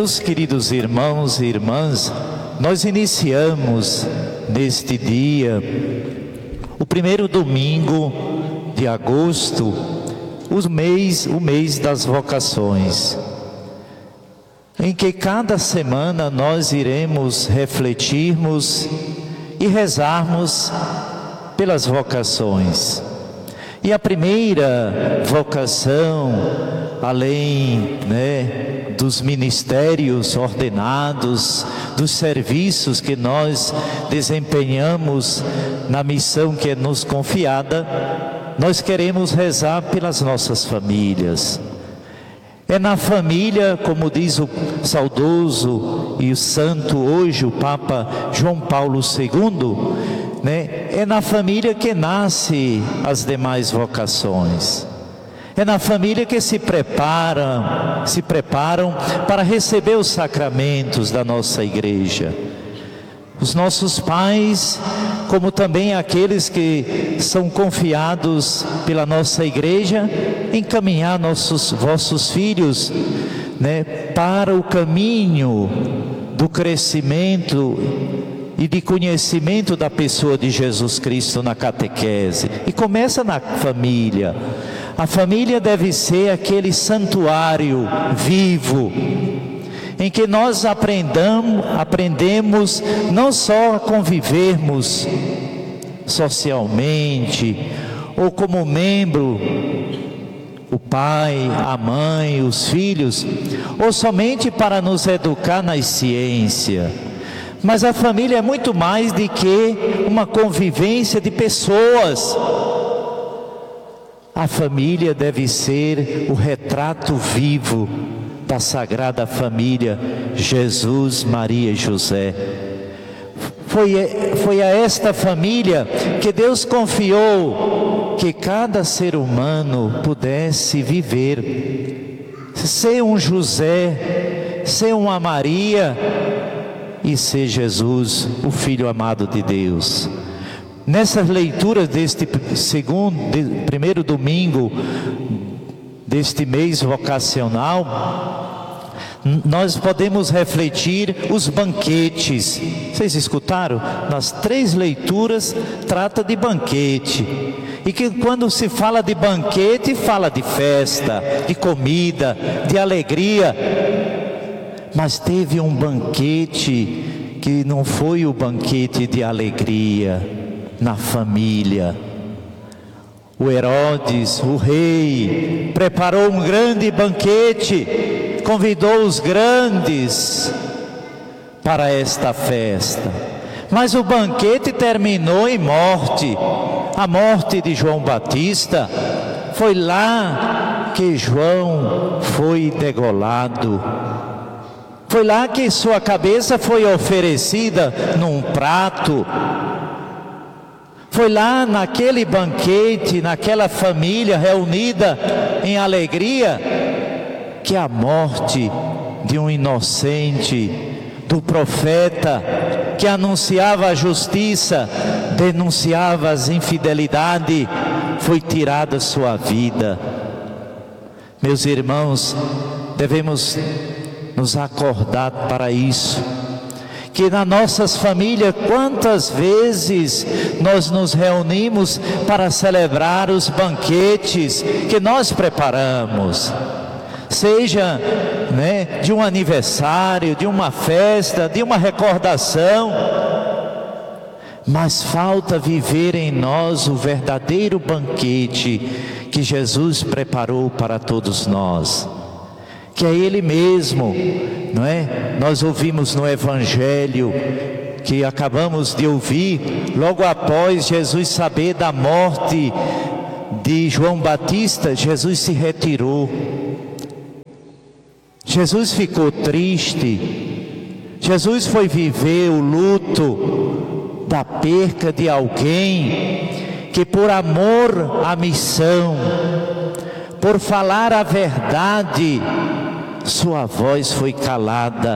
Meus queridos irmãos e irmãs, nós iniciamos neste dia, o primeiro domingo de agosto, o mês das vocações, em que cada semana nós iremos refletirmos e rezarmos pelas vocações. E a primeira vocação, além, dos ministérios ordenados, dos serviços que nós desempenhamos na missão que é nos confiada, nós queremos rezar pelas nossas famílias. É na família, como diz o saudoso e o santo hoje, o Papa João Paulo II, é na família que nasce as demais vocações. É na família que se preparam para receber os sacramentos da nossa igreja. Os nossos pais, como também aqueles que são confiados pela nossa igreja, encaminhar vossos filhos, para o caminho do crescimento e de conhecimento da pessoa de Jesus Cristo na catequese. E começa na família. A família deve ser aquele santuário vivo, em que nós aprendemos não só a convivermos socialmente, ou como membro, o pai, a mãe, os filhos, ou somente para nos educar na ciência. Mas a família é muito mais do que uma convivência de pessoas. A família deve ser o retrato vivo da Sagrada Família, Jesus, Maria e José. Foi a esta família que Deus confiou que cada ser humano pudesse viver, ser um José, ser uma Maria e ser Jesus, o Filho amado de Deus. Nessas leituras deste primeiro domingo deste mês vocacional, nós podemos refletir os banquetes. Vocês escutaram? Nas 3 leituras trata de banquete. E que quando se fala de banquete, fala de festa, de comida, de alegria. Mas teve um banquete que não foi o banquete de alegria na família. O Herodes, o rei, preparou um grande banquete, convidou os grandes para esta festa. Mas o banquete terminou em morte. A morte de João Batista. Foi lá que João foi degolado. Foi lá que sua cabeça foi oferecida num prato. Foi lá naquele banquete, naquela família reunida em alegria, que a morte de um inocente, do profeta, que anunciava a justiça, denunciava as infidelidades, foi tirada sua vida. Meus irmãos, devemos nos acordar para isso. Que nas nossas famílias, quantas vezes nós nos reunimos para celebrar os banquetes que nós preparamos, seja de um aniversário, de uma festa, de uma recordação, mas falta viver em nós o verdadeiro banquete que Jesus preparou para todos nós, que é Ele mesmo, Nós ouvimos no Evangelho que acabamos de ouvir, logo após Jesus saber da morte de João Batista, Jesus se retirou. Jesus ficou triste. Jesus foi viver o luto da perca de alguém que, por amor à missão, por falar a verdade, sua voz foi calada.